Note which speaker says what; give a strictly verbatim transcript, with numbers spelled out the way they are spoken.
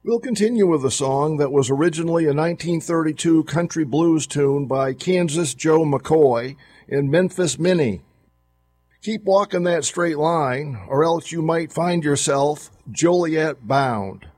Speaker 1: We'll continue with a song that was originally a nineteen thirty-two country blues tune by Kansas Joe McCoy in Memphis Minnie. Keep walking that straight line, or else you might find yourself Joliet bound.